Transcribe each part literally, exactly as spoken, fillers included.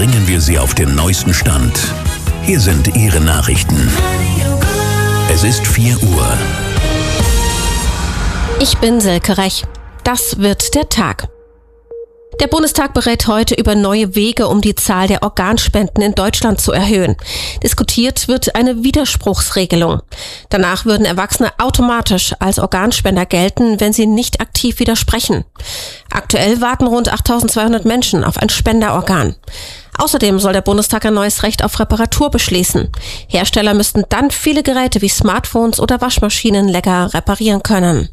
bringen wir Sie auf den neuesten Stand. Hier sind Ihre Nachrichten. Es ist vier Uhr. Ich bin Silke Rech. Das wird der Tag. Der Bundestag berät heute über neue Wege, um die Zahl der Organspenden in Deutschland zu erhöhen. Diskutiert wird eine Widerspruchsregelung. Danach würden Erwachsene automatisch als Organspender gelten, wenn sie nicht aktiv widersprechen. Aktuell warten rund achttausendzweihundert Menschen auf ein Spenderorgan. Außerdem soll der Bundestag ein neues Recht auf Reparatur beschließen. Hersteller müssten dann viele Geräte wie Smartphones oder Waschmaschinen lecker reparieren können.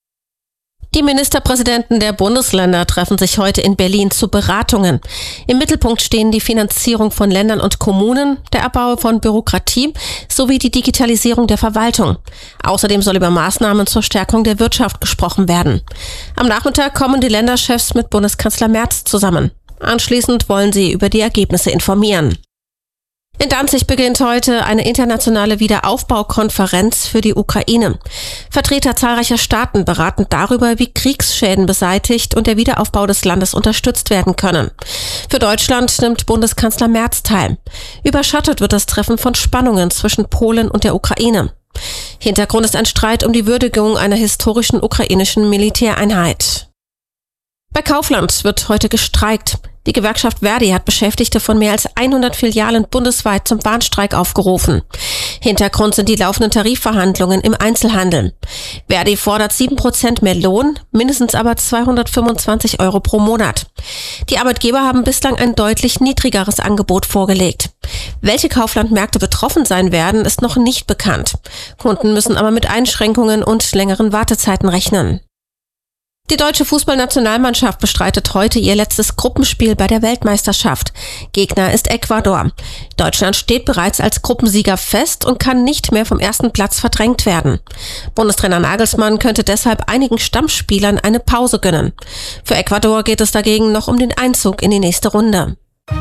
Die Ministerpräsidenten der Bundesländer treffen sich heute in Berlin zu Beratungen. Im Mittelpunkt stehen die Finanzierung von Ländern und Kommunen, der Abbau von Bürokratie sowie die Digitalisierung der Verwaltung. Außerdem soll über Maßnahmen zur Stärkung der Wirtschaft gesprochen werden. Am Nachmittag kommen die Länderchefs mit Bundeskanzler Merz zusammen. Anschließend wollen sie über die Ergebnisse informieren. In Danzig beginnt heute eine internationale Wiederaufbaukonferenz für die Ukraine. Vertreter zahlreicher Staaten beraten darüber, wie Kriegsschäden beseitigt und der Wiederaufbau des Landes unterstützt werden können. Für Deutschland nimmt Bundeskanzler Merz teil. Überschattet wird das Treffen von Spannungen zwischen Polen und der Ukraine. Hintergrund ist ein Streit um die Würdigung einer historischen ukrainischen Militäreinheit. Bei Kaufland wird heute gestreikt. Die Gewerkschaft Verdi hat Beschäftigte von mehr als hundert Filialen bundesweit zum Warnstreik aufgerufen. Hintergrund sind die laufenden Tarifverhandlungen im Einzelhandel. Verdi fordert sieben Prozent mehr Lohn, mindestens aber zweihundertfünfundzwanzig Euro pro Monat. Die Arbeitgeber haben bislang ein deutlich niedrigeres Angebot vorgelegt. Welche Kauflandmärkte betroffen sein werden, ist noch nicht bekannt. Kunden müssen aber mit Einschränkungen und längeren Wartezeiten rechnen. Die deutsche Fußballnationalmannschaft bestreitet heute ihr letztes Gruppenspiel bei der Weltmeisterschaft. Gegner ist Ecuador. Deutschland steht bereits als Gruppensieger fest und kann nicht mehr vom ersten Platz verdrängt werden. Bundestrainer Nagelsmann könnte deshalb einigen Stammspielern eine Pause gönnen. Für Ecuador geht es dagegen noch um den Einzug in die nächste Runde.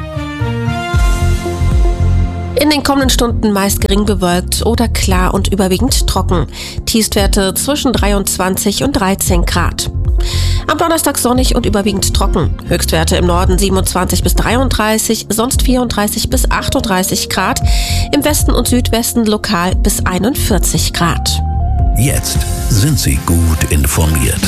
In den kommenden Stunden meist gering bewölkt oder klar und überwiegend trocken. Tiefstwerte zwischen dreiundzwanzig und dreizehn Grad. Am Donnerstag sonnig und überwiegend trocken. Höchstwerte im Norden siebenundzwanzig bis dreiunddreißig, sonst vierunddreißig bis achtunddreißig Grad. Im Westen und Südwesten lokal bis einundvierzig Grad. Jetzt sind Sie gut informiert.